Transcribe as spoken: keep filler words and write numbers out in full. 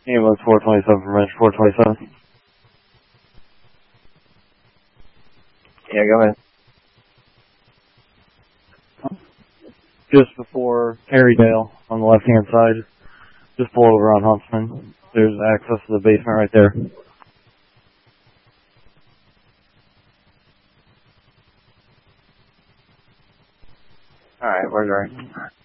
Ambulance four twenty-seven from Ranch four twenty-seven. Yeah, go ahead. Just before Harrydale on the left-hand side, just pull over on Huntsman. There's access to the basement right there. All right, where's our...